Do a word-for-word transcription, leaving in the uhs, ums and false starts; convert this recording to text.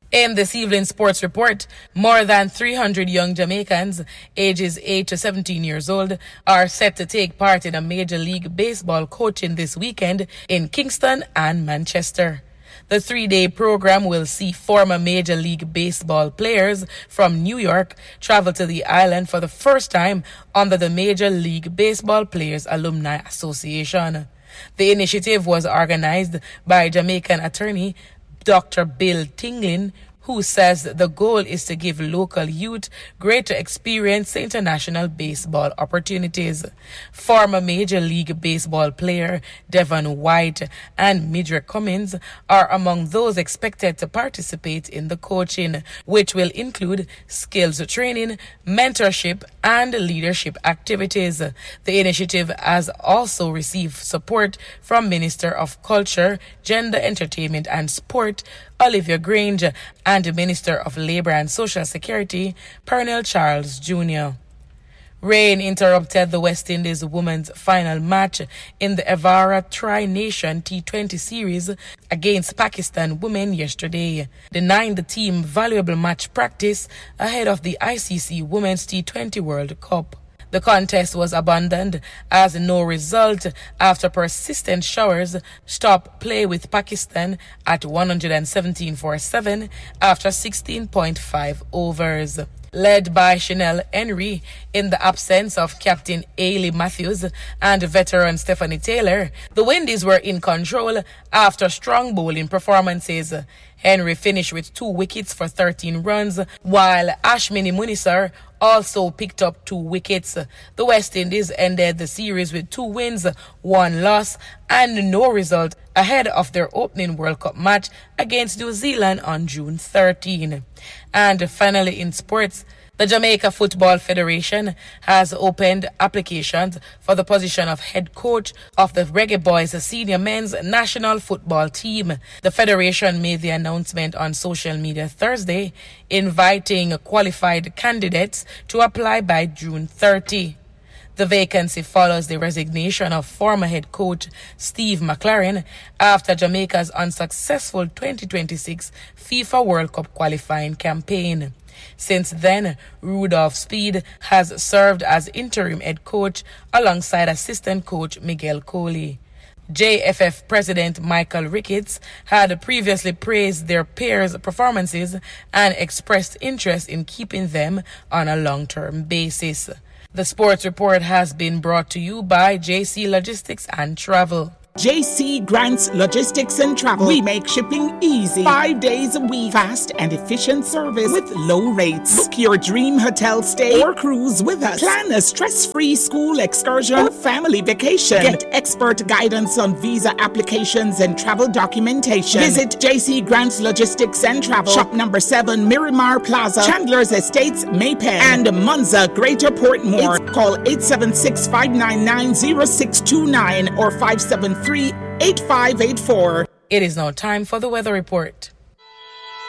In this evening's sports report, more than three hundred young Jamaicans, ages eight to seventeen years old, are set to take part in a Major League Baseball coaching this weekend in Kingston and Manchester. The three-day program will see former Major League Baseball players from New York travel to the island for the first time under the Major League Baseball Players Alumni Association. The initiative was organized by Jamaican attorney Doctor Bill Tinglin, who says the goal is to give local youth greater experience to international baseball opportunities. Former Major League Baseball player Devon White and Midre Cummins are among those expected to participate in the coaching, which will include skills training, mentorship, and leadership activities. The initiative has also received support from Minister of Culture, Gender, Entertainment and Sport, Olivia Grange, and Minister of Labour and Social Security, Pernell Charles Junior Rain interrupted the West Indies women's final match in the Evara Tri-Nation T twenty series against Pakistan women yesterday, denying the team valuable match practice ahead of the I C C Women's T twenty World Cup. The contest was abandoned as no result after persistent showers stopped play with Pakistan at one seventeen for seven after sixteen point five overs. Led by Chanel Henry in the absence of captain Ailey Matthews and veteran Stephanie Taylor, the Windies were in control after strong bowling performances. Henry finished with two wickets for thirteen runs, while Ashmini Munisar also picked up two wickets. The West Indies ended the series with two wins, one loss, and no result ahead of their opening World Cup match against New Zealand on June thirteenth. And finally in sports, the Jamaica Football Federation has opened applications for the position of head coach of the Reggae Boys senior men's national football team. The federation made the announcement on social media Thursday, inviting qualified candidates to apply by June thirtieth. The vacancy follows the resignation of former head coach Steve McLaren after Jamaica's unsuccessful twenty twenty-six FIFA World Cup qualifying campaign. Since then, Rudolph Speed has served as interim head coach alongside assistant coach Miguel Coley. J F F President Michael Ricketts had previously praised their pairs' performances and expressed interest in keeping them on a long-term basis. The sports report has been brought to you by J C Logistics and Travel. J C Grants Logistics and Travel. We make shipping easy. Five days a week. Fast and efficient service with low rates. Book your dream hotel stay or cruise with us. Plan a stress-free school excursion or family vacation. Get expert guidance on visa applications and travel documentation. Visit J C Grants Logistics and Travel. Shop number seven, Miramar Plaza, Chandler's Estates, Maypen, and Monza, Greater Portmore. It's call eight seven six, five nine nine, zero six two nine or five seven three, eight five eight four. It is now time for the weather report.